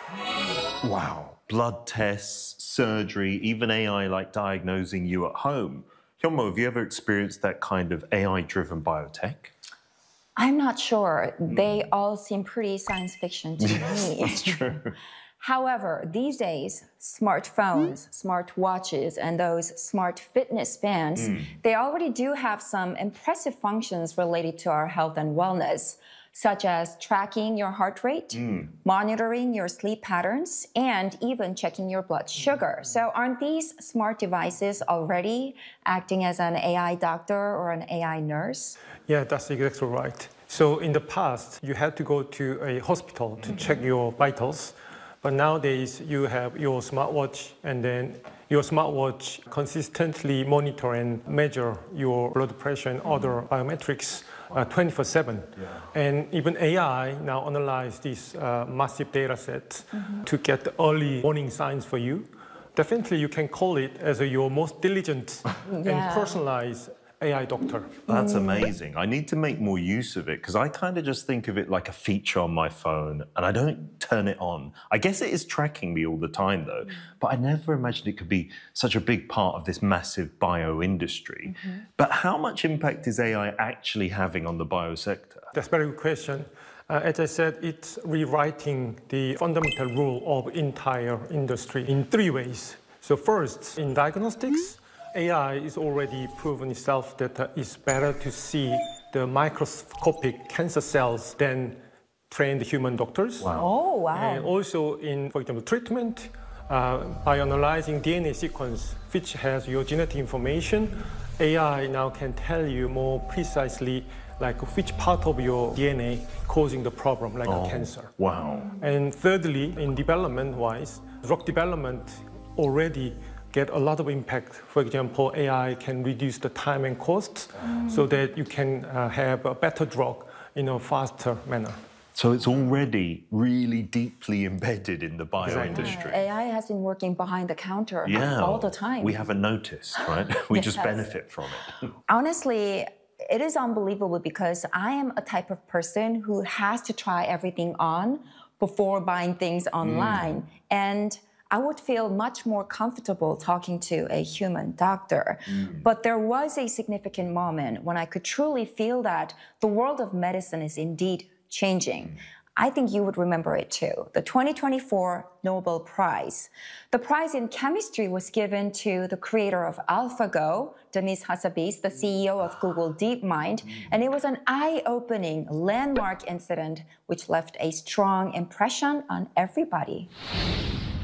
Wow. Blood tests, surgery, even AI like diagnosing you at home. Hyunmo, have you ever experienced that kind of AI-driven biotech? I'm not sure. They all seem pretty science fiction to me. That's true. However, these days, smartphones, smart watches, and those smart fitness bands, they already do have some impressive functions related to our health and wellness, such as tracking your heart rate, monitoring your sleep patterns, and even checking your blood sugar. So aren't these smart devices already acting as an AI doctor or an AI nurse? Yeah, that's exactly right. So in the past, you had to go to a hospital to check your vitals. But nowadays, you have your smartwatch, and then your smartwatch consistently monitor and measure your blood pressure and other biometrics 24/7. And even AI now analyze these massive data sets to get the early warning signs for you. Definitely, you can call it as your most diligent and personalized AI doctor. That's amazing. I need to make more use of it because I kind of just think of it like a feature on my phone and I don't turn it on. I guess it is tracking me all the time though, but I never imagined it could be such a big part of this massive bio industry. But how much impact is AI actually having on the bio sector? That's a very good question. As I said, it's rewriting the fundamental rule of entire industry in three ways. So first, in diagnostics, AI is already proven itself that it's better to see the microscopic cancer cells than trained human doctors. Wow. Oh, wow. And also in, for example, treatment, by analyzing DNA sequence, which has your genetic information, AI now can tell you more precisely like which part of your DNA causing the problem, like a cancer. Wow. And thirdly, in development-wise, drug development already get a lot of impact. For example, AI can reduce the time and cost so that you can have a better drug in a faster manner. So it's already really deeply embedded in the bio industry. AI has been working behind the counter all the time. We haven't noticed, right? We just benefit from it. Honestly, it is unbelievable because I am a type of person who has to try everything on before buying things online. And I would feel much more comfortable talking to a human doctor. But there was a significant moment when I could truly feel that the world of medicine is indeed changing. I think you would remember it too. The 2024 Nobel Prize. The prize in chemistry was given to the creator of AlphaGo, Demis Hassabis, the CEO of Google DeepMind, and it was an eye-opening landmark incident which left a strong impression on everybody.